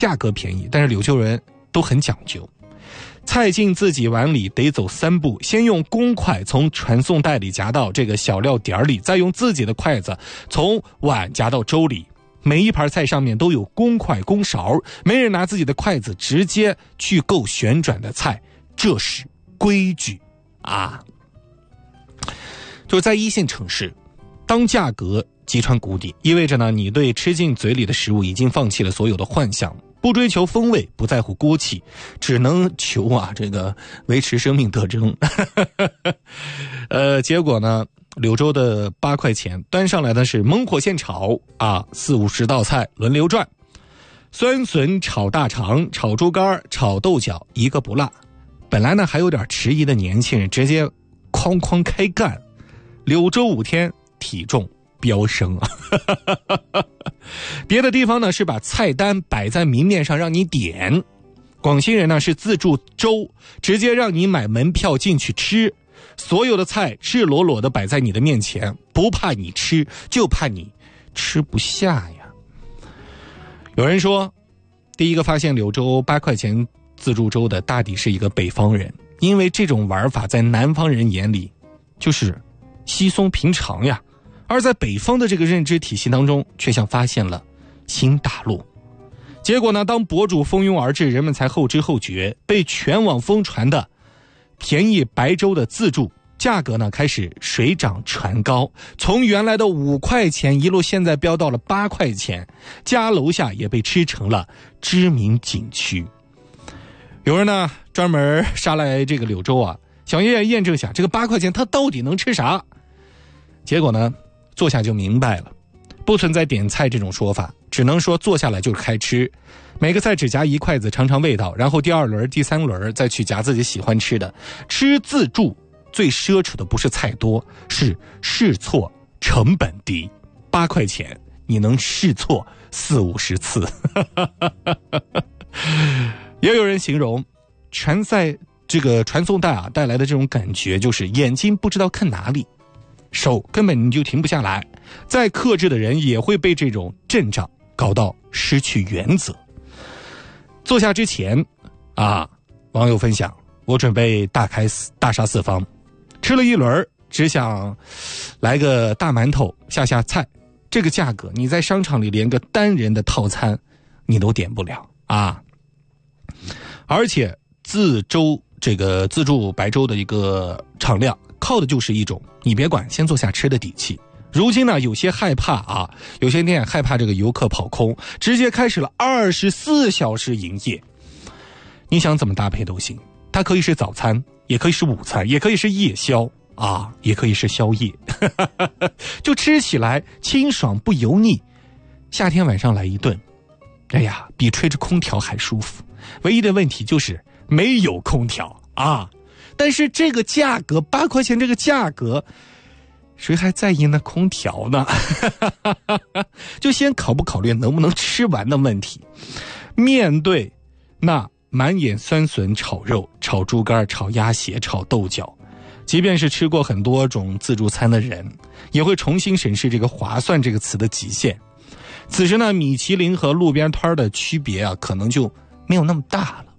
价格便宜，但是柳州人都很讲究。菜进自己碗里得走3步，先用公筷从传送带里夹到这个小料碟里，再用自己的筷子从碗夹到粥里。每一盘菜上面都有公筷公勺，没人拿自己的筷子直接去够旋转的菜，这是规矩啊。就是在一线城市，当价格击穿谷底，意味着呢，你对吃进嘴里的食物已经放弃了所有的幻想，不追求风味，不在乎锅气，只能求这个维持生命特征。结果呢，柳州的8块钱端上来的是猛火现炒，40-50道菜轮流转，酸笋炒大肠、炒猪肝、炒豆角，一个不落。本来呢还有点迟疑的年轻人直接哐哐开干，柳州5天体重飙升啊！别的地方呢是把菜单摆在明面上让你点，广西人呢是自助粥，直接让你买门票进去吃，所有的菜赤裸裸的摆在你的面前，不怕你吃，就怕你吃不下呀。有人说，第一个发现柳州8块钱自助粥的大抵是一个北方人，因为这种玩法在南方人眼里就是稀松平常呀，而在北方的这个认知体系当中却像发现了新大陆。结果呢，当博主蜂拥而至，人们才后知后觉，被全网疯传的便宜白粥的自助价格呢开始水涨船高，从原来的5块钱一路现在飙到了8块钱，家楼下也被吃成了知名景区。有人呢专门杀来这个柳州想验证下这个8块钱他到底能吃啥。结果呢坐下就明白了，不存在点菜这种说法，只能说坐下来就是开吃，每个菜只夹1筷子尝尝味道，然后第2轮第3轮再去夹自己喜欢吃的。吃自助最奢侈的不是菜多，是试错成本低。8块钱你能试错40-50次。也有人形容传送带带来的这种感觉，就是眼睛不知道看哪里，手根本你就停不下来，再克制的人也会被这种阵仗搞到失去原则。坐下之前网友分享，我准备大杀四方，吃了1轮，只想来个大馒头下菜，这个价格你在商场里连个单人的套餐你都点不了而且自助白粥的一个敞亮靠的就是一种你别管先坐下吃的底气。如今呢有些店害怕这个游客跑空，直接开始了24小时营业，你想怎么搭配都行，它可以是早餐，也可以是午餐，也可以是夜宵也可以是宵夜就吃起来清爽不油腻，夏天晚上来一顿比吹着空调还舒服。唯一的问题就是没有空调但是这个价格8块钱，这个价格谁还在意那空调呢？就先考虑能不能吃完的问题。面对那满眼酸笋炒肉、炒猪肝、炒鸭血、炒豆角，即便是吃过很多种自助餐的人，也会重新审视这个划算这个词的极限。此时呢，米其林和路边摊的区别可能就没有那么大了。